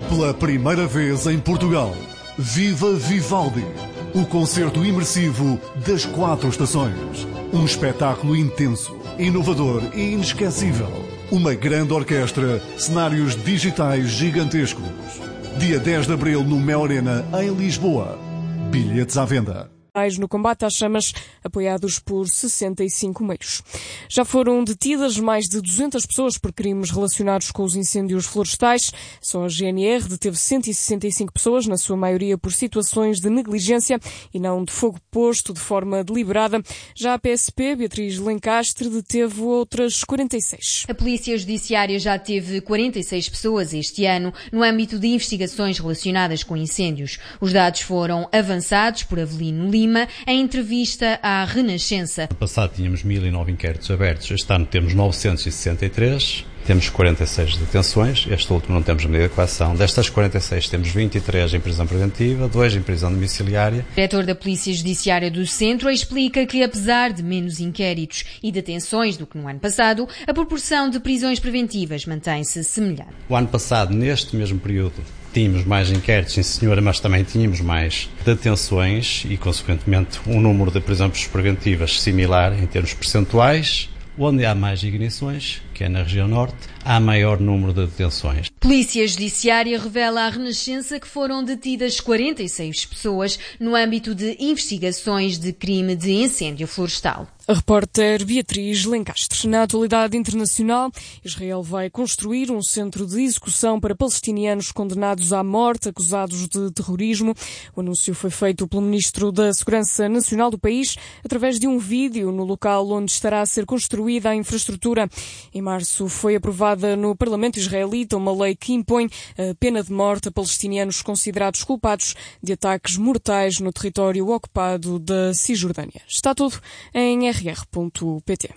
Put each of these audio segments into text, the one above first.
Pela primeira vez em Portugal, Viva Vivaldi, o concerto imersivo das 4 estações. Um espetáculo intenso, inovador e inesquecível. Uma grande orquestra, cenários digitais gigantescos. Dia 10 de abril no Mel Arena, em Lisboa. Bilhetes à venda. No combate às chamas, apoiados por 65 meios. Já foram detidas mais de 200 pessoas por crimes relacionados com os incêndios florestais. Só a GNR deteve 165 pessoas, na sua maioria por situações de negligência e não de fogo posto de forma deliberada. Já a PSP, Beatriz Lencastre, deteve outras 46. A Polícia Judiciária já teve 46 pessoas este ano no âmbito de investigações relacionadas com incêndios. Os dados foram avançados por Avelino Lima em entrevista à Renascença. No passado tínhamos 1009 inquéritos abertos, este ano temos 963, temos 46 detenções, este último não temos medida de coação. Destas 46 temos 23 em prisão preventiva, 2 em prisão domiciliária. O diretor da Polícia Judiciária do Centro explica que, apesar de menos inquéritos e detenções do que no ano passado, a proporção de prisões preventivas mantém-se semelhante. O ano passado, neste mesmo período, tínhamos mais inquéritos, sim senhora, mas também tínhamos mais detenções e, consequentemente, um número de prisões preventivas similar em termos percentuais. Onde há mais ignições, que é na região norte, há maior número de detenções. Polícia Judiciária revela à Renascença que foram detidas 46 pessoas no âmbito de investigações de crime de incêndio florestal. A repórter Beatriz Lencastre. Na atualidade internacional, Israel vai construir um centro de execução para palestinianos condenados à morte, acusados de terrorismo. O anúncio foi feito pelo Ministro da Segurança Nacional do país através de um vídeo no local onde estará a ser construída a infraestrutura. Em março foi aprovada no Parlamento israelita uma lei que impõe a pena de morte a palestinianos considerados culpados de ataques mortais no território ocupado da Cisjordânia. Está tudo em rr.pt.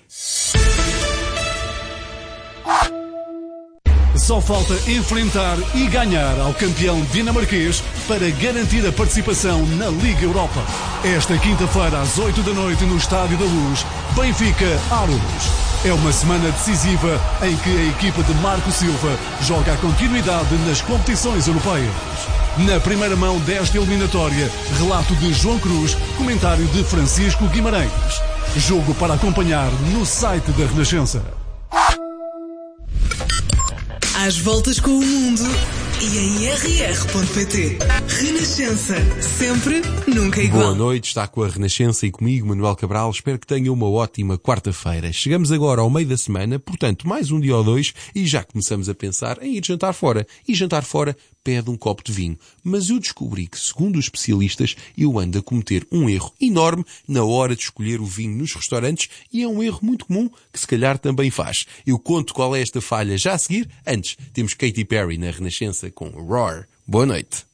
Só falta enfrentar e ganhar ao campeão dinamarquês para garantir a participação na Liga Europa. Esta quinta-feira, às 8 da noite, no Estádio da Luz, Benfica-Aarhus. É uma semana decisiva em que a equipa de Marco Silva joga a continuidade nas competições europeias. Na primeira mão desta eliminatória, relato de João Cruz, comentário de Francisco Guimarães. Jogo para acompanhar no site da Renascença. Às voltas com o mundo e em rr.pt. Renascença. Sempre, nunca igual. Boa noite, está com a Renascença e comigo, Manuel Cabral. Espero que tenha uma ótima quarta-feira. Chegamos agora ao meio da semana, portanto, mais um dia ou dois e já começamos a pensar em ir jantar fora. E jantar fora pede um copo de vinho. Mas eu descobri que, segundo os especialistas, eu ando a cometer um erro enorme na hora de escolher o vinho nos restaurantes e é um erro muito comum que se calhar também faz. Eu conto qual é esta falha já a seguir. Antes, temos Katy Perry na Renascença com Roar. Boa noite.